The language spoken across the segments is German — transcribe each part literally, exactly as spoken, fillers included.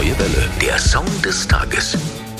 Neue Welle, der Song des Tages.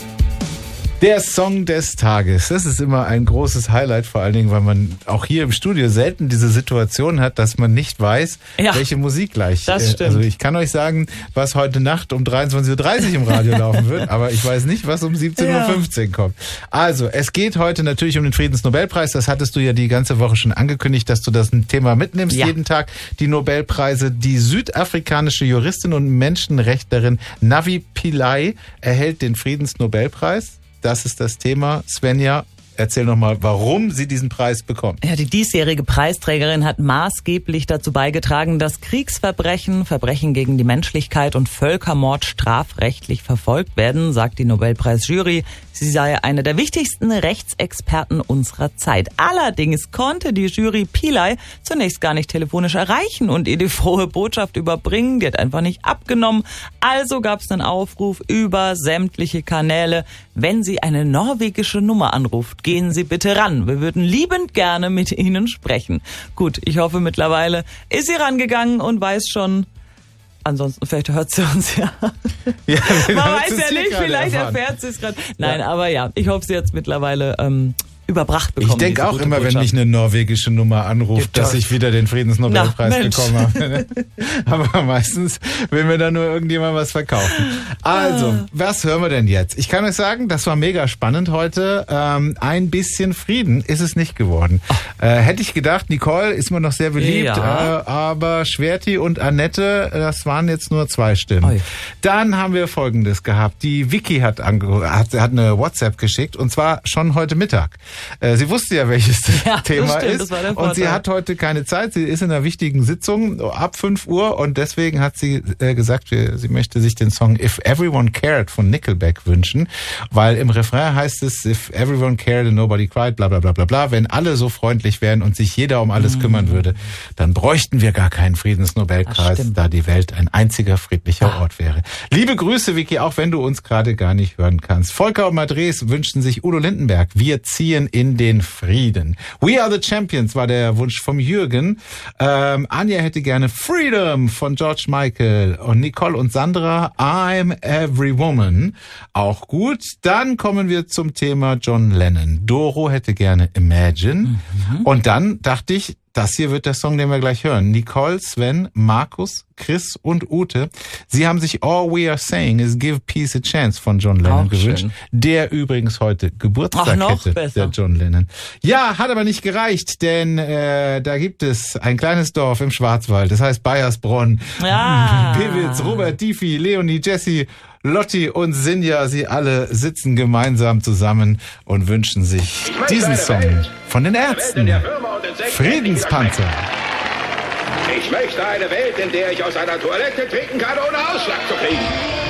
Der Song des Tages, das ist immer ein großes Highlight, vor allen Dingen, weil man auch hier im Studio selten diese Situation hat, dass man nicht weiß, ja, welche Musik gleich. Das stimmt. Also ich kann euch sagen, was heute Nacht um dreiundzwanzig Uhr dreißig im Radio laufen wird, aber ich weiß nicht, was um siebzehn Uhr fünfzehn ja. kommt. Also, es geht heute natürlich um den Friedensnobelpreis. Das hattest du ja die ganze Woche schon angekündigt, dass du das ein Thema mitnimmst, ja. jeden Tag. Die Nobelpreise. Die südafrikanische Juristin und Menschenrechtlerin Navi Pillay erhält den Friedensnobelpreis. Das ist das Thema. Svenja, erzähl nochmal, warum sie diesen Preis bekommt. Ja, die diesjährige Preisträgerin hat maßgeblich dazu beigetragen, dass Kriegsverbrechen, Verbrechen gegen die Menschlichkeit und Völkermord strafrechtlich verfolgt werden, sagt die Nobelpreisjury. Sie sei eine der wichtigsten Rechtsexperten unserer Zeit. Allerdings konnte die Jury Pillay zunächst gar nicht telefonisch erreichen und ihr die frohe Botschaft überbringen. Die hat einfach nicht abgenommen. Also gab es einen Aufruf über sämtliche Kanäle. Wenn sie eine norwegische Nummer anruft, gehen Sie bitte ran. Wir würden liebend gerne mit Ihnen sprechen. Gut, ich hoffe mittlerweile ist sie rangegangen und weiß schon. Ansonsten vielleicht hört sie uns ja. ja Man weiß ja nicht, vielleicht erfahren. erfährt sie es gerade. Nein, ja. aber ja, ich hoffe, sie jetzt mittlerweile ähm, überbracht bekommen. Ich denke auch immer, Botschaft. Wenn mich eine norwegische Nummer anruft, ja, dass ich wieder den Friedensnobelpreis Na, bekommen habe. Aber meistens will mir da nur irgendjemand was verkaufen. Also, ah. was hören wir denn jetzt? Ich kann euch sagen, das war mega spannend heute. Ähm, ein bisschen Frieden ist es nicht geworden. Äh, hätte ich gedacht, Nicole ist mir noch sehr beliebt, ja. äh, aber Schwerti und Annette, das waren jetzt nur zwei Stimmen. Oi. Dann haben wir Folgendes gehabt. Die Vicky hat, ange- hat, hat eine WhatsApp geschickt und zwar schon heute Mittag. Sie wusste ja, welches ja, Thema stimmt, ist und sie hat heute keine Zeit. Sie ist in einer wichtigen Sitzung ab fünf Uhr und deswegen hat sie äh, gesagt, sie möchte sich den Song If Everyone Cared von Nickelback wünschen, weil im Refrain heißt es If everyone cared and nobody cried, bla bla bla bla bla. Wenn alle so freundlich wären und sich jeder um alles mm. kümmern würde, dann bräuchten wir gar keinen Friedensnobelpreis, da die Welt ein einziger friedlicher ah. Ort wäre. Liebe Grüße, Vicky, auch wenn du uns gerade gar nicht hören kannst. Volker und Madres wünschten sich Udo Lindenberg. Wir ziehen in den Frieden. We are the Champions war der Wunsch vom Jürgen. Ähm, Anja hätte gerne Freedom von George Michael und Nicole und Sandra I'm Every Woman. Auch gut. Dann kommen wir zum Thema John Lennon. Doro hätte gerne Imagine. Mhm. Und dann dachte ich, das hier wird der Song, den wir gleich hören. Nicole, Sven, Markus, Chris und Ute. Sie haben sich All We Are Saying is Give Peace a Chance von John Lennon auch gewünscht. Schön. Der übrigens heute Geburtstag Ach, hätte, besser. der John Lennon. Ja, hat aber nicht gereicht, denn äh, da gibt es ein kleines Dorf im Schwarzwald. Das heißt Bayersbronn. Ja. Pewitz, Robert, Difi, Leonie, Jessie, Lotti und Sinja, sie alle sitzen gemeinsam zusammen und wünschen sich diesen Song von den Ärzten. Friedenspanzer. Ich möchte eine Welt, in der ich aus einer Toilette trinken kann, ohne Ausschlag zu kriegen.